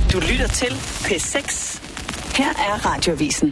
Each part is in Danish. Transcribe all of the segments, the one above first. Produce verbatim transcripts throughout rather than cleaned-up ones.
Du lytter til P seks. Her er Radioavisen.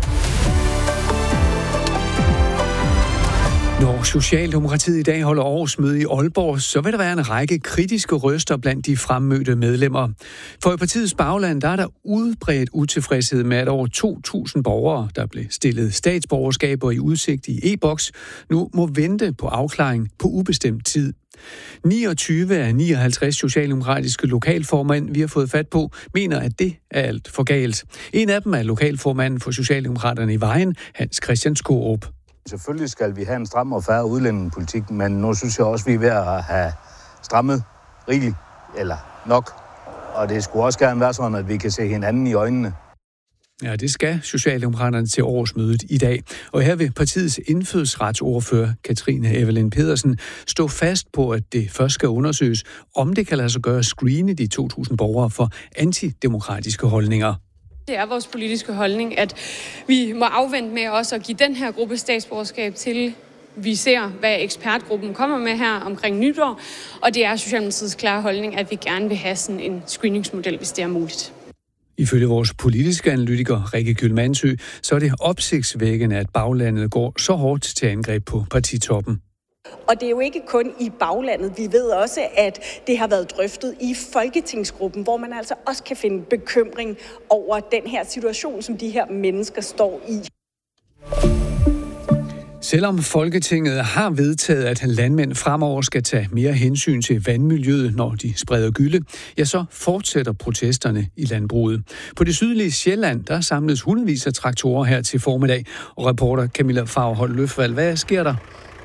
Når Socialdemokratiet i dag holder årsmøde i Aalborg, så vil der være en række kritiske røster blandt de fremmødte medlemmer. For i partiets bagland, der er der udbredt utilfredshed med, at over to tusind borgere, der blev stillet statsborgerskaber i udsigt i e-boks, nu må vente på afklaring på ubestemt tid. niogtyve af nioghalvtreds socialdemokratiske lokalformænd, vi har fået fat på, mener, at det er alt for galt. En af dem er lokalformanden for Socialdemokraterne i Vejen, Hans Christian Skaarup. Selvfølgelig skal vi have en stram og færre udlændingepolitik, men nu synes jeg også, vi er ved at have strammet rigeligt, eller nok. Og det skulle også gerne være sådan, at vi kan se hinanden i øjnene. Ja, det skal Socialdemokraterne til årsmødet i dag. Og her vil partiets indfødsretsordfører, Katrine Evelyn Pedersen, stå fast på, at det først skal undersøges, om det kan lade sig gøre at screene de to tusind borgere for antidemokratiske holdninger. Det er vores politiske holdning, at vi må afvente med også at give den her gruppe statsborgerskab til, vi ser, hvad ekspertgruppen kommer med her omkring nytår. Og det er Socialdemokratiets klare holdning, at vi gerne vil have sådan en screeningsmodel, hvis det er muligt. Ifølge vores politiske analytiker, Rikke Gyldmansø, så er det opsigtsvækkende, at baglandet går så hårdt til angreb på partitoppen. Og det er jo ikke kun i baglandet. Vi ved også, at det har været drøftet i Folketingsgruppen, hvor man altså også kan finde bekymring over den her situation, som de her mennesker står i. Selvom Folketinget har vedtaget, at landmænd fremover skal tage mere hensyn til vandmiljøet, når de spreder gylle, ja, så fortsætter protesterne i landbruget. På det sydlige Sjælland, der samles hundredvis af traktorer her til formiddag, og reporter Camilla Fagerholt Løfvald, hvad sker der?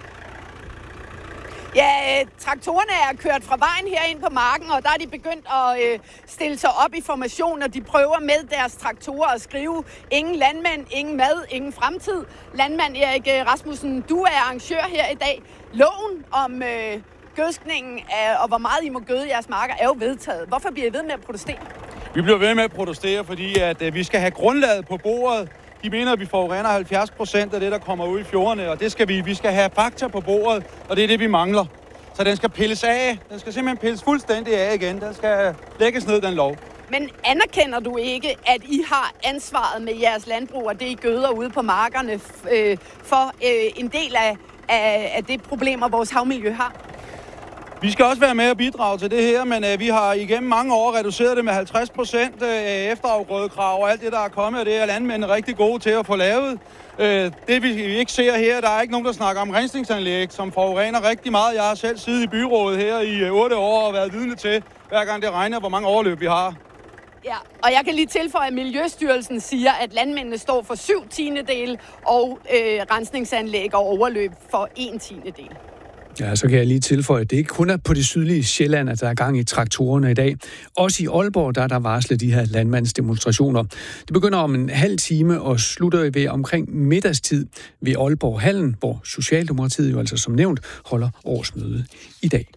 Ja, traktorerne er kørt fra vejen her ind på marken, og der er de begyndt at øh, stille sig op i formation, og de prøver med deres traktorer at skrive ingen landmænd, ingen mad, ingen fremtid. Landmand Erik Rasmussen, du er arrangør her i dag. Loven om øh, gødskningen af, og hvor meget I må gøde jeres marker er jo vedtaget. Hvorfor bliver I ved med at protestere? Vi bliver ved med at protestere, fordi at, øh, vi skal have grundlaget på bordet. De mener, at vi forurener halvfjerds procent af det, der kommer ud i fjordene, og det skal vi. Vi skal have fakta på bordet, og det er det, vi mangler. Så den skal pilles af. Den skal simpelthen pilles fuldstændig af igen. Den skal lægges ned, den lov. Men anerkender du ikke, at I har ansvaret med jeres landbrug, og det I gøder ude på markerne, øh, for øh, en del af, af, af det problemer, vores havmiljø har? Vi skal også være med at bidrage til det her, men øh, vi har igennem mange år reduceret det med halvtreds procent øh, efterafgrødekrav og alt det, der er kommet, og det er landmændene rigtig gode til at få lavet. Øh, det vi ikke ser her, der er ikke nogen, der snakker om rensningsanlæg, som forurener rigtig meget. Jeg har selv siddet i byrådet her i øh, otte år og været vidne til, hver gang det regner, hvor mange overløb vi har. Ja, og jeg kan lige tilføje, at Miljøstyrelsen siger, at landmændene står for syv tiendedel og øh, rensningsanlæg og overløb for en tiendedel. Ja, så kan jeg lige tilføje, at det ikke kun er på det sydlige Sjælland, at der er gang i traktorerne i dag. Også i Aalborg, der er der varslet de her landmandsdemonstrationer. Det begynder om en halv time og slutter ved omkring middagstid ved Aalborg Hallen, hvor Socialdemokratiet jo altså som nævnt holder årsmøde i dag.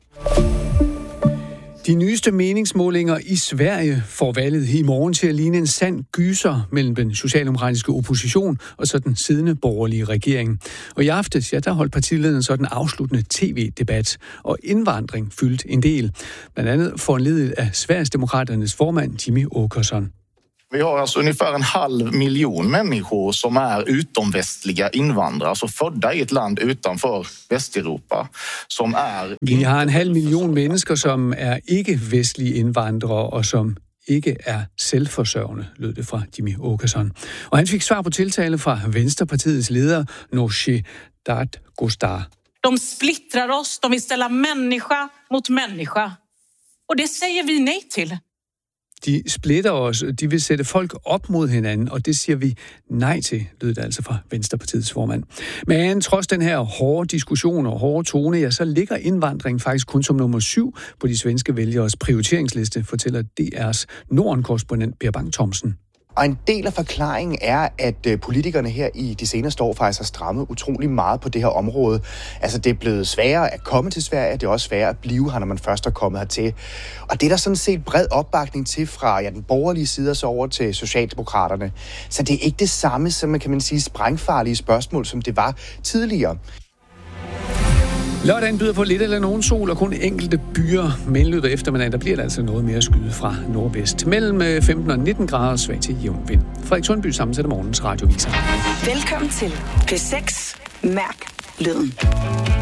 De nyeste meningsmålinger i Sverige får valget i morgen til at ligne en sand gyser mellem den socialdemokratiske opposition og så den siddende borgerlige regering. Og i aftes, ja, der holdt partilederen så den afsluttende tv-debat, og indvandring fyldte en del. Blandt andet foranlediget af Sverigesdemokraternes formand Jimmie Åkesson. Vi har alltså ungefär en halv miljon människor som är utomvästliga invandrare, alltså födda i ett land utanför Västeuropa, som är... Vi har en halv million mennesker, som er ikke-vestlige indvandrere, og som ikke er selvforsørgende, lød det fra Jimmie Åkesson. Og han fik svar på tiltale fra Venstrepartiets leder, Nooshi Dadgostar. De splittrar oss, de vill ställa människa mot människa. Och det säger vi nej till. De splitter os, de vil sætte folk op mod hinanden, og det siger vi nej til, lød det altså fra Venstrepartiets formand. Men trods den her hårde diskussion og hårde tone, ja, så ligger indvandring faktisk kun som nummer syv på de svenske vælgeres prioriteringsliste, fortæller D R's Norden-korrespondent Per Bang Thomsen. Og en del af forklaringen er, at politikerne her i de seneste år faktisk har strammet utrolig meget på det her område. Altså, det er blevet sværere at komme til Sverige, det er også sværere at blive her, når man først er kommet hertil. Og det er der sådan set bred opbakning til fra ja, den borgerlige side og så over til Socialdemokraterne. Så det er ikke det samme, som man kan man sige, sprængfarlige spørgsmål, som det var tidligere. Lørdagen byder på lidt eller nogen sol og kun enkelte byer. Men i løbet af eftermiddagen, der bliver der altså noget mere skyde fra nordvest. Mellem femten og nitten grader svag til jævn vind. Frederik Sundby sammensætter morgens radioviser. Velkommen til P seks. Mærk lyden.